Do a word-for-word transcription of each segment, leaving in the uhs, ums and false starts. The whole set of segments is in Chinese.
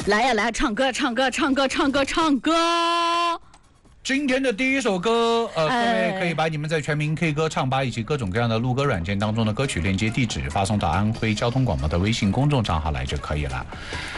来呀来呀，唱歌唱歌唱歌唱歌唱歌。 今天的第一首歌，呃，各位可以把你们在全民 K 歌唱吧以及各种各样的录歌软件当中的歌曲链接地址发送到安徽交通广播的微信公众账号来就可以了。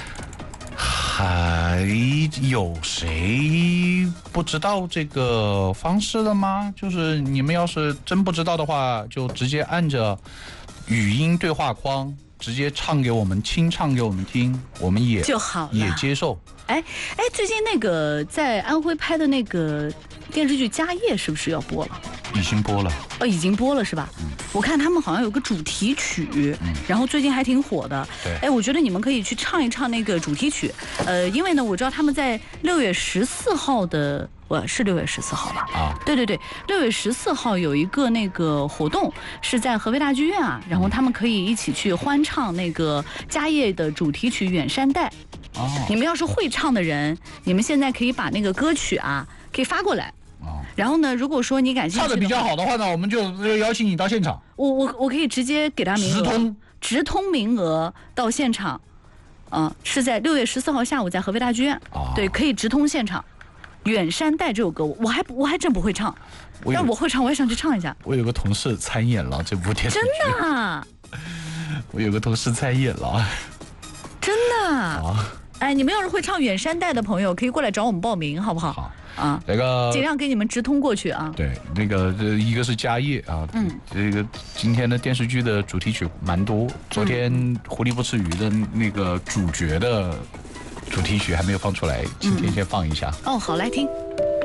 还有谁不知道这个方式的吗？就是你们要是真不知道的话，就直接按着语音对话框直接唱给我们，清唱给我们听，我们也就好了， 也接受。 哎哎，最近那个在安徽拍的那个电视剧《家业》是不是要播了？ 已经播了。 哦，已经播了是吧？嗯，我看他们好像有个主题曲，嗯，然后最近还挺火的。 对， 哎，我觉得你们可以去唱一唱那个主题曲。呃，因为呢，我知道他们在六月十四号的。我是六月十四号吧？啊，对对对，六月十四号有一个那个活动是在合肥大剧院啊，然后他们可以一起去欢唱那个家业的主题曲《远山黛》。哦，你们要是会唱的人，你们现在可以把那个歌曲啊可以发过来。哦，然后呢，如果说你感兴趣， 唱的比较好的话呢，我们就邀请你到现场。 我我我可以直接给他名额，直通直通名额到现场。嗯、呃，是在六月十四号下午在合肥大剧院。哦，对，可以直通现场。《远山黛》这首歌，我还我还真不会唱，但我会唱，我也想去唱一下。 我有个同事参演了这部电视剧， 真的啊！ 我有个同事参演了， 真的啊！哎，你们要是会唱《远山黛》的朋友，可以过来找我们报名，好不好？ 好啊， 那个尽量给你们直通过去啊。 对，那个一个是家业啊，嗯，这个今天的电视剧的主题曲蛮多，昨天《狐狸不吃鱼》的那个主角的主题曲还没有放出来，今天先放一下。 嗯、哦，好，来听。